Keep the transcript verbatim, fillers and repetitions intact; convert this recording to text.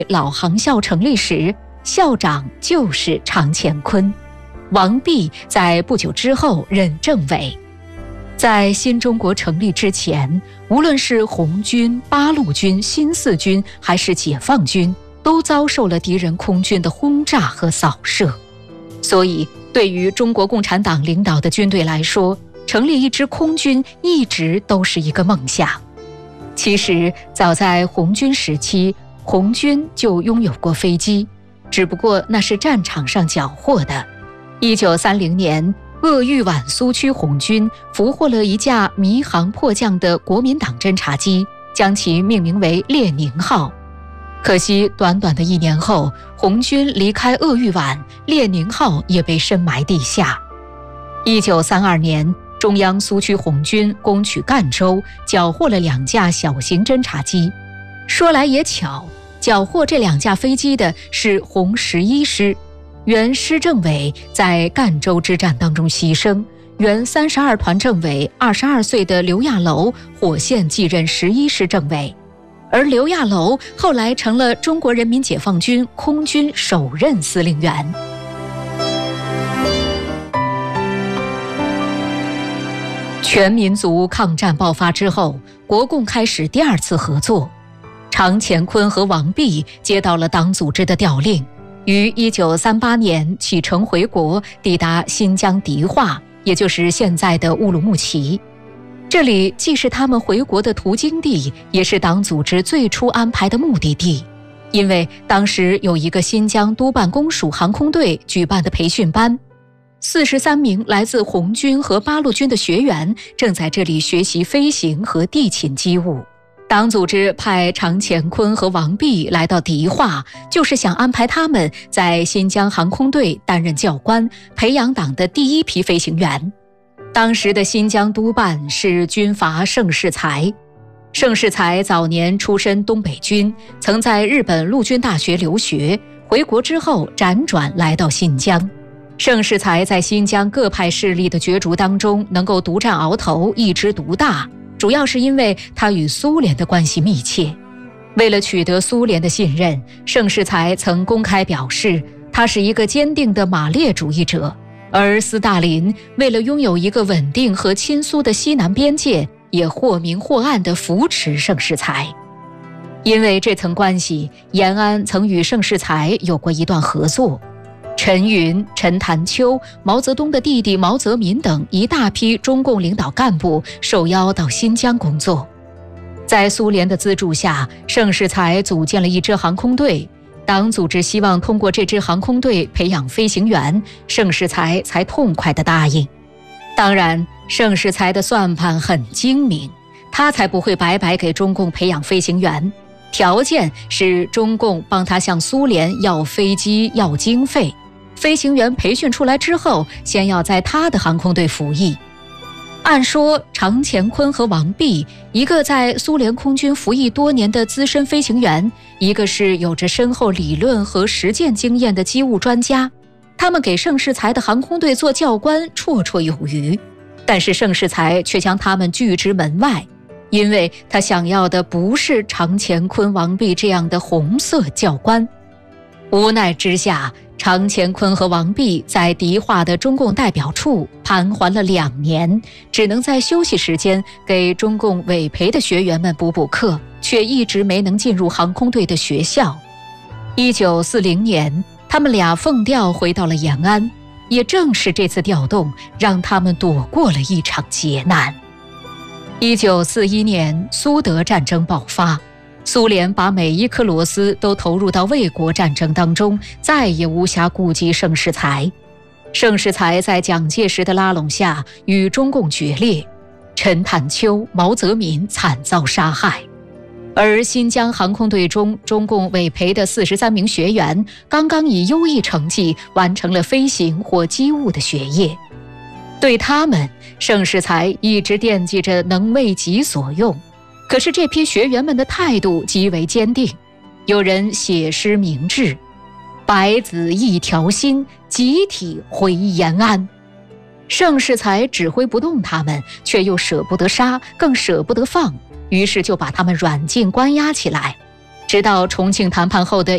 老航校成立时，校长就是常乾坤。王弼在不久之后任政委。在新中国成立之前，无论是红军、八路军、新四军还是解放军，都遭受了敌人空军的轰炸和扫射。所以，对于中国共产党领导的军队来说，成立一支空军一直都是一个梦想。其实，早在红军时期，红军就拥有过飞机，只不过那是战场上缴获的。一九三零年，鄂豫皖苏区红军俘获了一架迷航迫降的国民党侦察机，将其命名为列宁号。可惜短短的一年后，红军离开鄂豫皖，列宁号也被深埋地下。一九三二年，中央苏区红军攻取赣州，缴获了两架小型侦察机。说来也巧，缴获这两架飞机的是红十一师。原师政委在赣州之战当中牺牲，原三十二团政委二十二岁的刘亚楼火线继任十一师政委，而刘亚楼后来成了中国人民解放军空军首任司令员。全民族抗战爆发之后，国共开始第二次合作。常乾坤和王弼接到了党组织的调令，于一九三八年启程回国，抵达新疆迪化，也就是现在的乌鲁木齐。这里既是他们回国的途经地，也是党组织最初安排的目的地。因为当时有一个新疆督办公署航空队举办的培训班，四十三名来自红军和八路军的学员正在这里学习飞行和地勤机务。党组织派常乾坤和王弼来到迪化，就是想安排他们在新疆航空队担任教官，培养党的第一批飞行员。当时的新疆督办是军阀盛世才。盛世才早年出身东北军，曾在日本陆军大学留学，回国之后辗转来到新疆。盛世才在新疆各派势力的角逐当中能够独占鳌头，一枝独大，主要是因为他与苏联的关系密切。为了取得苏联的信任，盛世才曾公开表示他是一个坚定的马列主义者，而斯大林为了拥有一个稳定和亲苏的西南边界，也或明或暗地扶持盛世才。因为这层关系，延安曾与盛世才有过一段合作。陈云、陈潭秋、毛泽东的弟弟毛泽民等一大批中共领导干部受邀到新疆工作。在苏联的资助下，盛世才组建了一支航空队。党组织希望通过这支航空队培养飞行员，盛世才才痛快地答应。当然，盛世才的算盘很精明，他才不会白白给中共培养飞行员，条件是中共帮他向苏联要飞机、要经费。飞行员培训出来之后，先要在他的航空队服役。按说常乾坤和王弼，一个在苏联空军服役多年的资深飞行员，一个是有着深厚理论和实践经验的机务专家，他们给盛世才的航空队做教官绰绰有余。但是盛世才却将他们拒之门外，因为他想要的不是常乾坤、王弼这样的红色教官。无奈之下，常乾坤和王弼在迪化的中共代表处盘桓了两年，只能在休息时间给中共委培的学员们补补课，却一直没能进入航空队的学校。一九四零年，他们俩奉调回到了延安，也正是这次调动，让他们躲过了一场劫难。一九四一年，苏德战争爆发。苏联把每一颗螺丝都投入到卫国战争当中，再也无暇顾及盛世才。盛世才在蒋介石的拉拢下与中共决裂，陈潭秋、毛泽民惨遭杀害。而新疆航空队中中共委培的四十三名学员，刚刚以优异成绩完成了飞行或机务的学业。对他们，盛世才一直惦记着能为己所用。可是这批学员们的态度极为坚定，有人写诗明志：白子一条心，集体回延安。盛世才指挥不动他们，却又舍不得杀，更舍不得放，于是就把他们软禁关押起来。直到重庆谈判后的